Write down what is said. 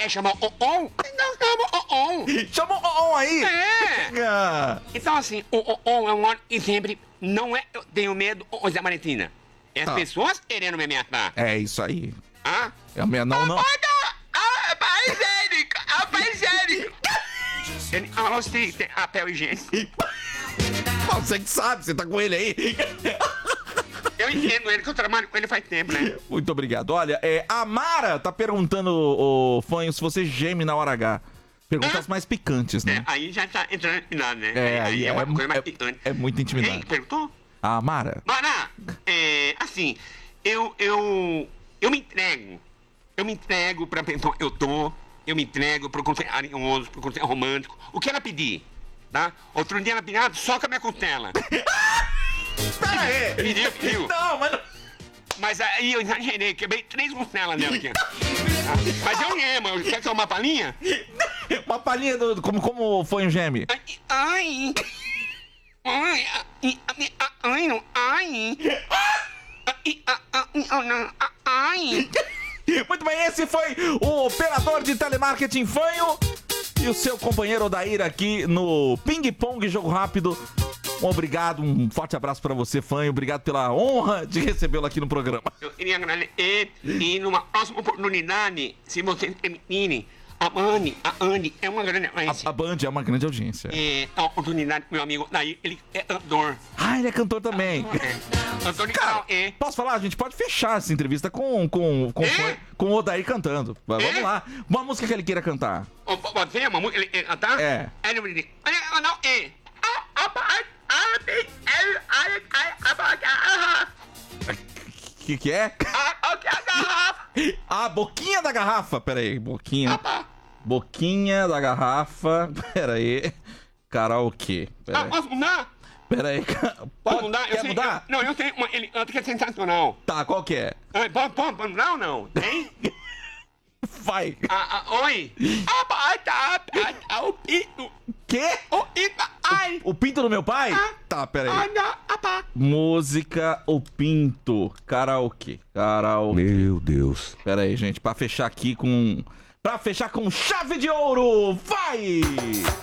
chamar o-on? Então chama o-on. Chama o on aí. Então assim, o-on é um órgão e sempre não é eu tenho medo, ô Zé Valentina. É as pessoas querendo me ameaçar. É isso aí. Ah? É não. Papel higiênico. Ele falou assim, papel higiênico. Você que sabe, você tá com ele aí. Eu entendo ele, que eu trabalho com ele faz tempo, né? Muito obrigado. Olha, a Mara tá perguntando, o Fanho, se você geme na hora H. Perguntas mais picantes, né? Aí já tá entrando em nada, né? Aí é uma coisa mais picante. É muito intimidade. Quem perguntou? A Mara. Mara, assim, eu me entrego. Eu me entrego pra pessoa que eu me entrego pro conselho carinhoso, pro conselho romântico. O que ela pedir, tá? Outro dia ela pediu, soca minha costela. Pera aí. Pediu. Não, mas... Mas aí eu exagerei, quebrei 3 costelas dela aqui. Mas eu lembro, quer que é uma palhinha? Uma palhinha como foi um geme? Ai. Muito bem, esse foi o operador de telemarketing Fanho e o seu companheiro Odair aqui no Ping Pong Jogo Rápido. Obrigado, um forte abraço pra você, Fanho. Obrigado pela honra de recebê-lo aqui no programa. Eu queria agradecer e numa próxima oportunidade, se vocês permitirem, a Andy é uma grande audiência. A Band é uma grande audiência. A oportunidade, meu amigo, daí ele é cantor. Ah, ele é cantor também. Cantor de Cara, posso falar? A gente pode fechar essa entrevista com o Odair cantando. Vamos lá. Uma música que ele queira cantar. Pode ser uma música que ele cantar? É. Que é? A boquinha da garrafa. Pera aí, boquinha. Boquinha da garrafa. Pera aí. Karaokê. Posso mudar? Pera aí. Pode mudar? Quer mudar? Não, eu tenho uma. Ele que é sensacional. Tá, qual que é? Pode mudar ou não? Tem? Vai. Oi. O pinto. Quê? O pinto do meu pai? Tá, pera aí. Música O Pinto. Karaokê. Meu Deus. Pera aí, gente. Pra fechar aqui com... Pra fechar com chave de ouro. Vai!